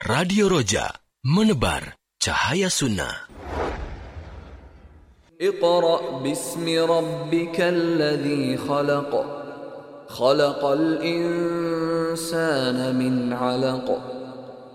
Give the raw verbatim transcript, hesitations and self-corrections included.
Radio Roja, menebar cahaya sunnah. Iqra' bismi rabbikal ladzi khalaq. Khalaqal insana min 'alaq.